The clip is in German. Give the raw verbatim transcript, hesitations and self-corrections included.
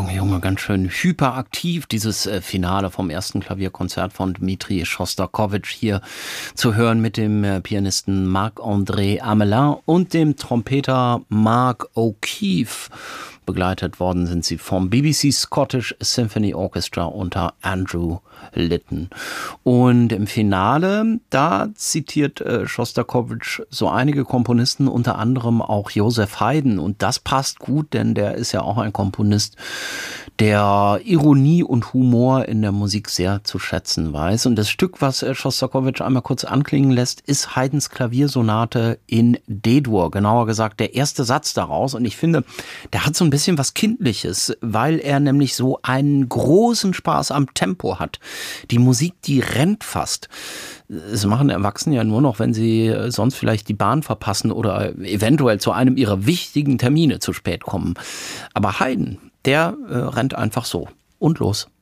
Junge, Junge, ganz schön hyperaktiv, dieses äh, Finale vom ersten Klavierkonzert von Dmitri Schostakowitsch hier zu hören mit dem äh, Pianisten Marc-André Amelin und dem Trompeter Mark O'Keefe. Begleitet worden sind sie vom B B C Scottish Symphony Orchestra unter Andrew Litton. Und im Finale, da zitiert äh, Schostakowitsch so einige Komponisten, unter anderem auch Joseph Haydn. Und das passt gut, denn der ist ja auch ein Komponist, der Ironie und Humor in der Musik sehr zu schätzen weiß. Und das Stück, was äh, Schostakowitsch einmal kurz anklingen lässt, ist Haydns Klaviersonate in D-Dur. Genauer gesagt, der erste Satz daraus. Und ich finde, der hat so ein bisschen was Kindliches, weil er nämlich so einen großen Spaß am Tempo hat. Die Musik, die rennt fast. Das machen Erwachsene ja nur noch, wenn sie sonst vielleicht die Bahn verpassen oder eventuell zu einem ihrer wichtigen Termine zu spät kommen. Aber Haydn, der äh, rennt einfach so und los.